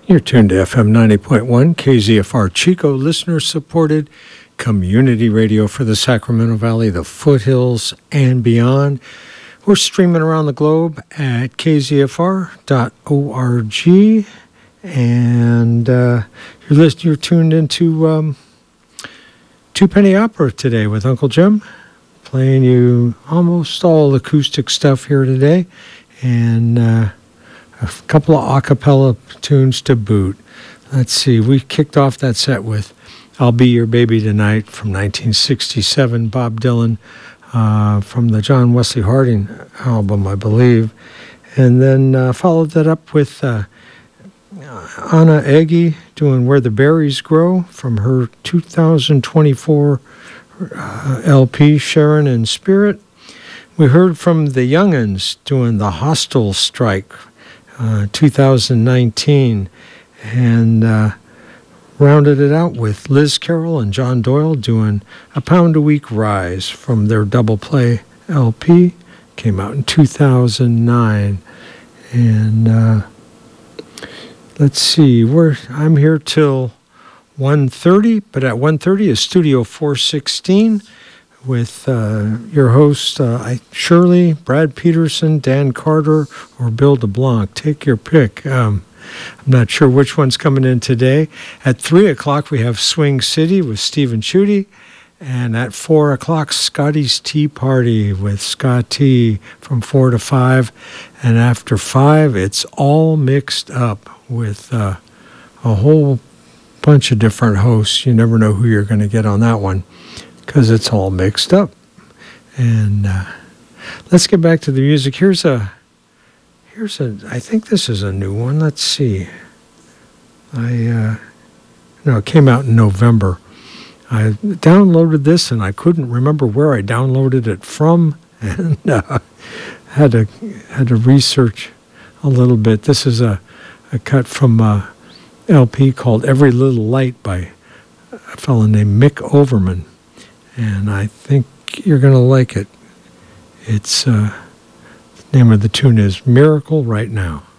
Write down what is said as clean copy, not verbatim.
You're tuned to FM 90.1, KZFR Chico, listener-supported community radio for the Sacramento Valley, the foothills, and beyond. We're streaming around the globe at kzfr.org, and you're tuned into Two Penny Opera today with Uncle Jim, playing you almost all acoustic stuff here today, and a couple of a cappella tunes to boot. Let's see, we kicked off that set with I'll Be Your Baby Tonight from 1967, Bob Dylan, from the John Wesley Harding album, I believe. And then followed that up with Anna Eggy doing Where the Berries Grow from her 2024 LP, Sharon in Spirit. We heard from the Young'uns doing The Hostile Strike, 2019, and rounded it out with Liz Carroll and John Doyle doing A Pound a Week Rise from their double play LP, came out in 2009. And let's see, I'm here till 1:30, but at 1:30 is Studio 416 with your host, Shirley, Brad Peterson, Dan Carter, or Bill DeBlanc. Take your pick. I'm not sure which one's coming in today. At 3 o'clock, we have Swing City with Stephen Chudy. And at 4 o'clock, Scotty's Tea Party with Scott T from 4 to 5. And after 5, it's all mixed up with a whole bunch of different hosts. You never know who you're going to get on that one, because it's all mixed up. And let's get back to the music. Here's a, I think this is a new one. Let's see. No, it came out in November. I downloaded this, and I couldn't remember where I downloaded it from, and had to research a little bit. This is a cut from a LP called Every Little Light by a fellow named Mick Overman. And I think you're going to like it. It's the name of the tune is Miracle Right Now.